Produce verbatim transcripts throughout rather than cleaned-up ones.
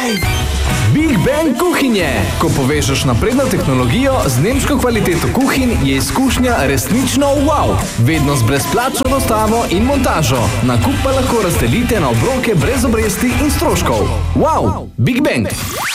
Big Bang kuhinje. Ko povežeš napredno tehnologijo z nemško kvaliteto kuhinj, je izkušnja resnično wow. Vedno z brezplačno dostavo in montažo. Nakup pa lahko razdelite na obroke brez obresti in stroškov. Wow, Big Bang.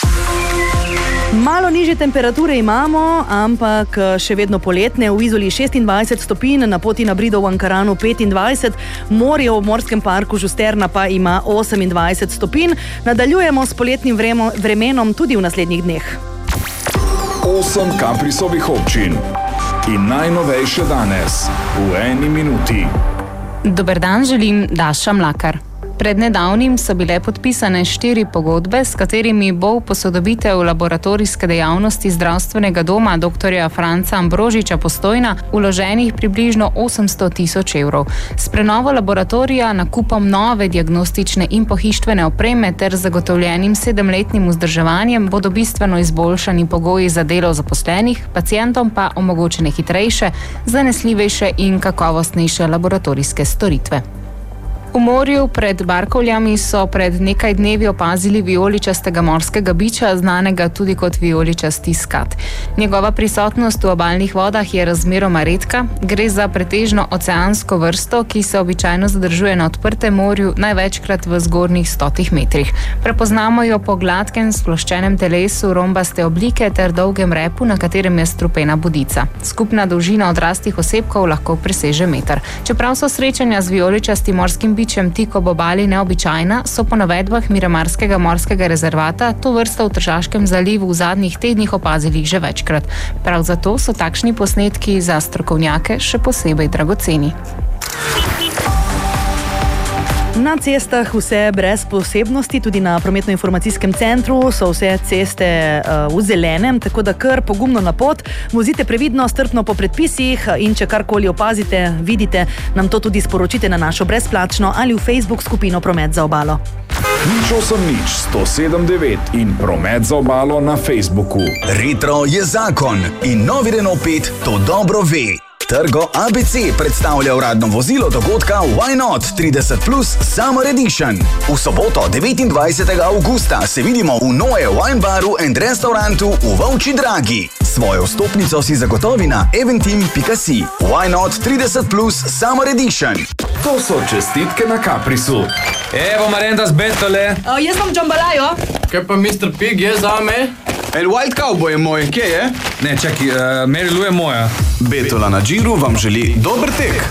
Malo nižje temperature imamo, ampak še vedno poletne. V Izoli šestindvajset stopinj, na poti na Brido v Ankaranu petindvajset, morje v Morskem parku Žusterna pa ima osemindvajset stopinj. Nadaljujemo s poletnim vremenom tudi v naslednjih dneh. Osem Kaprisovih občin in najnovejše danes v eni minuti. Dober dan, želim Daša Mlakar. Pred nedavnim so bile podpisane štiri pogodbe, s katerimi bo v posodobitev laboratorijske dejavnosti zdravstvenega doma doktorja Franca Ambrožiča Postojna vloženih približno osemsto tisoč evrov. S prenovo laboratorija, nakupom nove diagnostične in pohištvene opreme ter zagotovljenim sedemletnim vzdrževanjem bodo bistveno izboljšani pogoji za delo zaposlenih, pacientom pa omogočene hitrejše, zanesljivejše in kakovostnejše laboratorijske storitve. V morju pred Barkovljami so pred nekaj dnevi opazili vijoličastega morskega biča, znanega tudi kot vijoličasti skat. Njegova prisotnost v obalnih vodah je razmeroma redka. Gre za pretežno oceansko vrsto, ki se običajno zadržuje na odprtem morju, največkrat v zgornjih stotih metrih. Prepoznamo jo po gladkem sploščenem telesu, rombaste oblike ter dolgem repu, na katerem je strupena bodica. Skupna dolžina odraslih osebkov lahko preseže meter. Čeprav so srečanja z vijoličastim morskim bičem tik ob obali neobičajna, so po navedbah Miramarskega morskega rezervata to vrsto v Tržaškem zalivu v zadnjih tednih opazili že večkrat. Prav zato so takšni posnetki za strokovnjake še posebej dragoceni. Na cestah vse brez posebnosti, tudi na prometno-informacijskem centru so vse ceste uh, v zelenem, tako da kar pogumno na pot, vozite previdno, strpno po predpisih in če karkoli opazite, vidite, nam to tudi sporočite na našo brezplačno ali v Facebook skupino Promet za obalo. Nič osem nič sto sedem devet in Promet za obalo na Facebooku. Retro je zakon in novi Renault pet to dobro ve. Trgo A B C predstavlja uradno vozilo dogodka Why Not trideset plus Summer Edition. V soboto devetindvajsetega avgusta se vidimo v Noe Wine Baru and Restaurantu v Volčji Dragi. Svojo vstopnico si zagotovi na eventim pika si. Why Not trideset plus Summer Edition. To so čestitke na Kaprisu. Evo Marenda z Betole. Uh, jaz sem Džambalajo. Kaj pa mister Pig je zame? El Wild Cowboy je moj, kje je? Ne, čaki, uh, Mary Lou je moja. Betola na Džiru vam želi dober tek.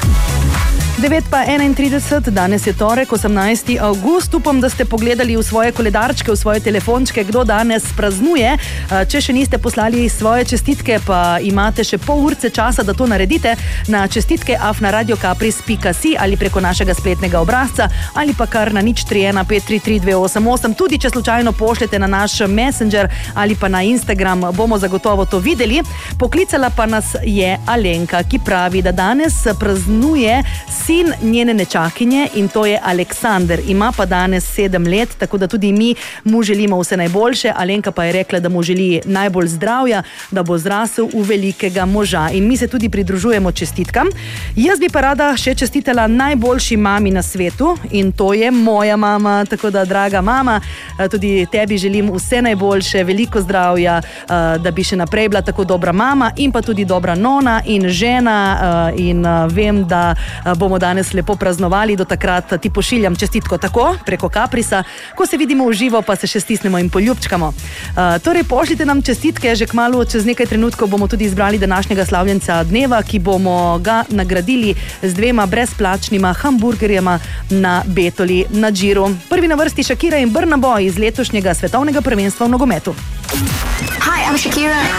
devet pa enaintrideset, danes je torek, osemnajsti avgust. Upam, da ste pogledali v svoje koledarčke, v svoje telefončke, kdo danes praznuje. Če še niste poslali svoje čestitke, pa imate še pol urce časa, da to naredite na čestitke afna radiokapris pika si ali preko našega spletnega obrazca ali pa kar na nič tri ena pet tri tri dve osem osem. Tudi če slučajno pošljete na naš Messenger ali pa na Instagram, bomo zagotovo to videli. Poklicala pa nas je Alenka, ki pravi, da danes praznuje sin njene nečakinje in to je Aleksander. Ima pa danes sedem let, tako da tudi mi mu želimo vse najboljše. Alenka pa je rekla, da mu želi najbolj zdravja, da bo zrasel v velikega moža. In mi se tudi pridružujemo čestitkam. Jaz bi pa rada še čestitala najboljši mami na svetu in to je moja mama. Tako da, draga mama, tudi tebi želim vse najboljše, veliko zdravja, da bi še naprej bila tako dobra mama in pa tudi dobra nona in žena in vem, da bomo danes lepo praznovali. Do takrat ti pošiljam čestitko tako preko Kaprisa, ko se vidimo v živo, pa se še stisnemo in poljubčkamo. Uh, torej, pošljite nam čestitke, že kmalu, čez nekaj trenutkov bomo tudi izbrali današnjega slavljenca dneva, ki bomo ga nagradili z dvema brezplačnima hamburgerjema na Betoli na Džiru. Prvi na vrsti Shakira in Burna Boy iz letošnjega svetovnega prvenstva v nogometu. Hi, I'm Shakira.